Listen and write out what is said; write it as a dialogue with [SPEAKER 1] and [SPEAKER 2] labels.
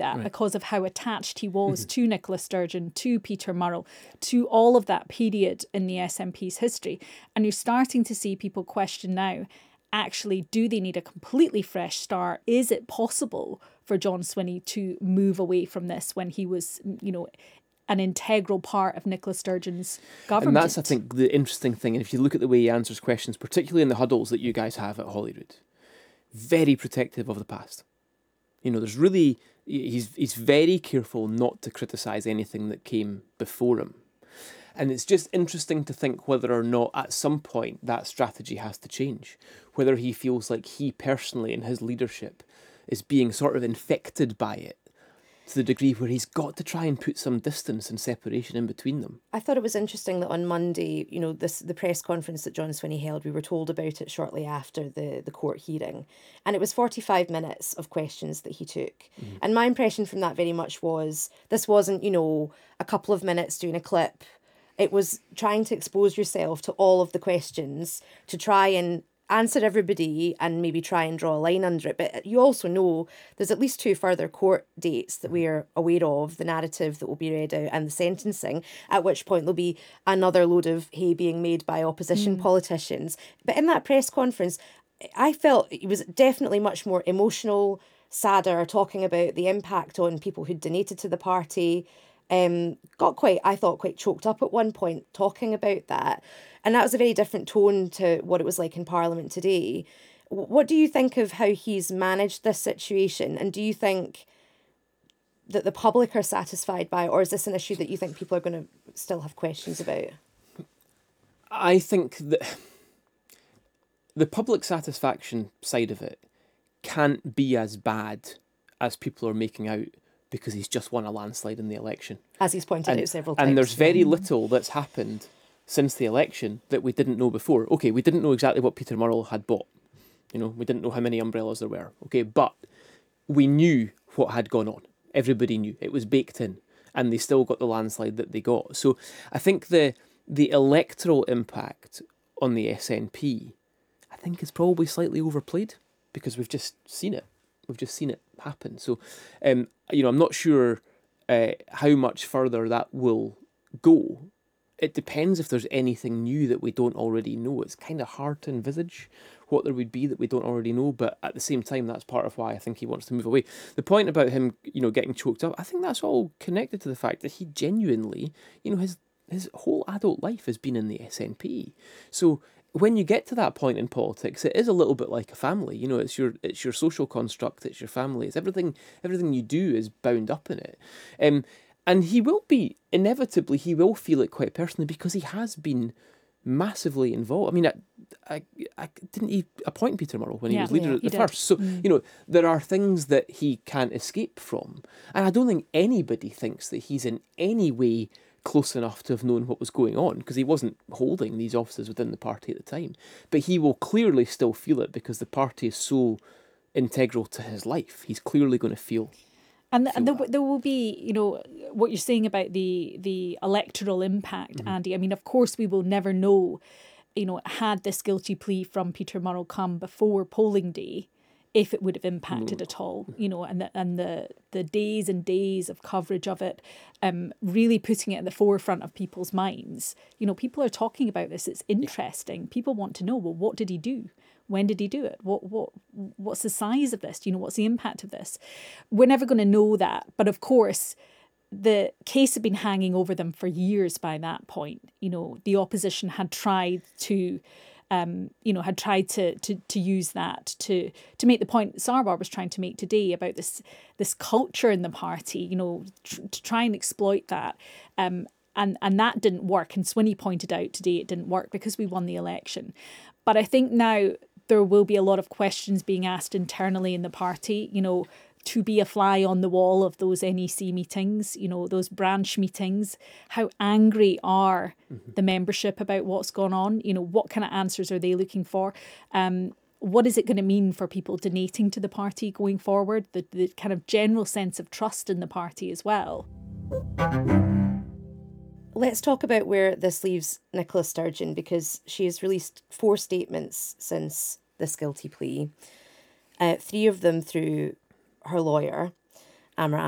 [SPEAKER 1] that because of how attached he was to Nicola Sturgeon, to Peter Murrell, to all of that period in the SNP's history. And you're starting to see people question now, actually, do they need a completely fresh start? Is it possible for John Swinney to move away from this when he was, an integral part of Nicola Sturgeon's government?
[SPEAKER 2] And that's, I think, the interesting thing. And if you look at the way he answers questions, particularly in the huddles that you guys have at Holyrood, very protective of the past. There's really, he's very careful not to criticise anything that came before him. And it's just interesting to think whether or not at some point that strategy has to change. Whether he feels like he personally in his leadership is being sort of infected by it to the degree where he's got to try and put some distance and separation in between them.
[SPEAKER 3] I thought it was interesting that on Monday, the press conference that John Swinney held, we were told about it shortly after the court hearing. And it was 45 minutes of questions that he took. Mm-hmm. And my impression from that very much was this wasn't, a couple of minutes doing a clip. It was trying to expose yourself to all of the questions to try and answer everybody and maybe try and draw a line under it. But you also know there's at least 2 further court dates that we are aware of, the narrative that will be read out and the sentencing, at which point there'll be another load of hay being made by opposition politicians. But in that press conference, I felt it was definitely much more emotional, sadder, talking about the impact on people who donated to the party. Got quite choked up at one point talking about that. And that was a very different tone to what it was like in Parliament today. What do you think of how he's managed this situation? And do you think that the public are satisfied by it? Or is this an issue that you think people are going to still have questions about?
[SPEAKER 2] I think that the public satisfaction side of it can't be as bad as people are making out, because he's just won a landslide in the election.
[SPEAKER 3] As he's pointed out several times.
[SPEAKER 2] And there's very little that's happened since the election that we didn't know before. Okay, we didn't know exactly what Peter Murrell had bought. We didn't know how many umbrellas there were. Okay, but we knew what had gone on. Everybody knew. It was baked in. And they still got the landslide that they got. So I think the electoral impact on the SNP, I think, is probably slightly overplayed, because we've just seen it. We've just seen it happen. So, I'm not sure how much further that will go. It depends if there's anything new that we don't already know. It's kind of hard to envisage what there would be that we don't already know. But at the same time, that's part of why I think he wants to move away. The point about him, getting choked up, I think that's all connected to the fact that he genuinely, his whole adult life has been in the SNP. So when you get to that point in politics, it is a little bit like a family. It's your social construct, it's your family, it's everything you do is bound up in it. And he will feel it quite personally, because he has been massively involved. I mean, I didn't he appoint Peter Murrell when he was leader at the first? So, there are things that he can't escape from. And I don't think anybody thinks that he's in any way close enough to have known what was going on, because he wasn't holding these offices within the party at the time. But he will clearly still feel it, because the party is so integral to his life. He's clearly going to feel.
[SPEAKER 1] And there will be, what you're saying about the electoral impact, Andy. I mean, of course, we will never know, had this guilty plea from Peter Murrell come before polling day, if it would have impacted at all, and the days and days of coverage of it, really putting it at the forefront of people's minds. People are talking about this. It's interesting. People want to know, well, what did he do? When did he do it? What's the size of this? What's the impact of this? We're never going to know that. But of course, the case had been hanging over them for years by that point. The opposition had tried to to use that to make the point Sarwar was trying to make today about this culture in the party, to try and exploit that. And that didn't work. And Swinney pointed out today it didn't work because we won the election. But I think now there will be a lot of questions being asked internally in the party, to be a fly on the wall of those NEC meetings, those branch meetings. How angry are the membership about what's gone on? What kind of answers are they looking for? What is it going to mean for people donating to the party going forward? The kind of general sense of trust in the party as well.
[SPEAKER 3] Let's talk about where this leaves Nicola Sturgeon, because she has released 4 statements since this guilty plea, 3 of them through her lawyer, Amber